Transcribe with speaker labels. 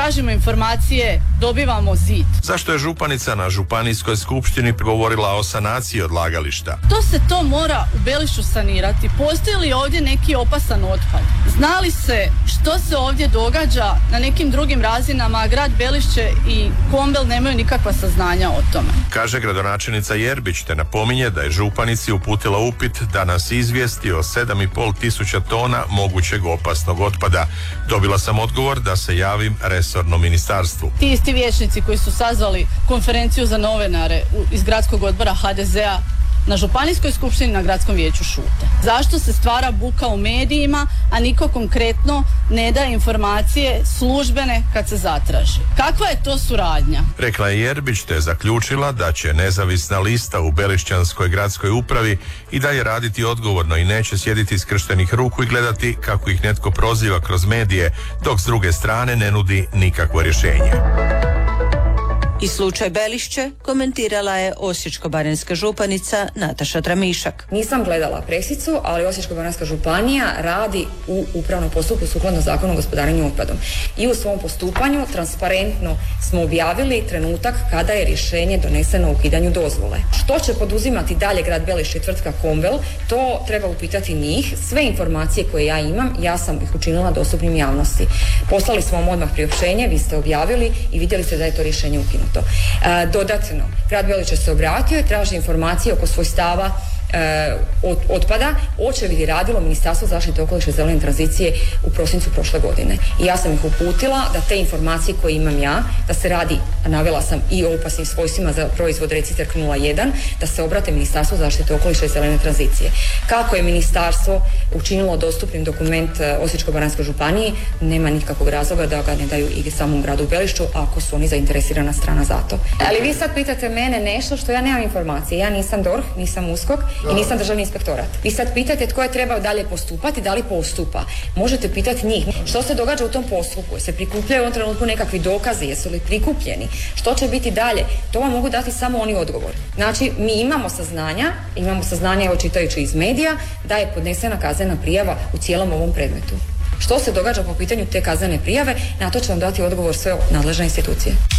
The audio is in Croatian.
Speaker 1: tražimo informacije, dobivamo zid.
Speaker 2: Zašto je županica na županijskoj skupštini govorila o sanaciji odlagališta?
Speaker 1: To mora u Belišću sanirati. Postoji li ovdje neki opasan otpad? Zna li se što se ovdje događa na nekim drugim razinama, a grad Belišće i Kombel nemaju nikakva saznanja o tome?
Speaker 2: Kaže gradonačelnica Jerbić, te napominje da je županici uputila upit da nas izvijesti o 7,5 tisuća tona mogućeg opasnog otpada. Dobila sam odgovor da se javim resornom ministarstvu.
Speaker 1: Ti isti vijećnici koji su sazvali konferenciju za novinare iz gradskog odbora HDZ-a na županijskoj skupštini, na gradskom vijeću šute. Zašto se stvara buka u medijima, a niko konkretno ne daje informacije službene kad se zatraži? Kakva je to suradnja?
Speaker 2: Rekla je Jerbić, te je zaključila da će nezavisna lista u Belišćanskoj gradskoj upravi i dalje raditi odgovorno i neće sjediti skrštenih ruku i gledati kako ih netko proziva kroz medije, dok s druge strane ne nudi nikakvo rješenje.
Speaker 3: I slučaj Belišće komentirala je osječko-baranjska županica Nataša Tramišak.
Speaker 4: Nisam gledala presicu, ali Osječko-baranjska županija radi u upravnom postupku sukladno Zakonu o gospodarenju otpadom. I u svom postupanju transparentno smo objavili trenutak kada je rješenje doneseno o ukidanju dozvole. Što će poduzimati dalje grad Belišće i tvrtka Kombel, to treba upitati njih. Sve informacije koje ja imam, ja sam ih učinila dostupnim javnosti. Poslali smo vam odmah priopćenje, vi ste objavili i vidjeli ste da je to rješenje ukinuto. Dodatno, grad Belišće se obratio i traži informacije oko svojstava otpada. Očevid je radilo Ministarstvo zaštite okoliša i zelene tranzicije u prosincu prošle godine. I ja sam ih uputila da te informacije koje imam ja, da se radi, navela sam i o opasnim svojstvima za proizvod Reciter 01, da se obrate Ministarstvo zaštite okoliša i zelene tranzicije. Kako je ministarstvo učinilo dostupnim dokument Osječko-baranjskoj županiji, nema nikakvog razloga da ga ne daju i samom gradu Belišću ako su oni zainteresirana strana za to. Ali vi sad pitate mene nešto što ja nemam informacije. Ja nisam DORH, nisam USKOK i nisam državni inspektorat. Vi sad pitate tko je trebao dalje postupati, da li postupa. Možete pitati njih. Što se događa u tom postupku? Se prikupljaju u ovom trenutku nekakvi dokazi? Jesu li prikupljeni? Što će biti dalje? To vam mogu dati samo oni odgovor. Znači, mi imamo saznanja, evo čitajući iz medija, da je podnesena kaznena prijava u cijelom ovom predmetu. Što se događa po pitanju te kaznene prijave, na to će vam dati odgovor sve nadležne institucije.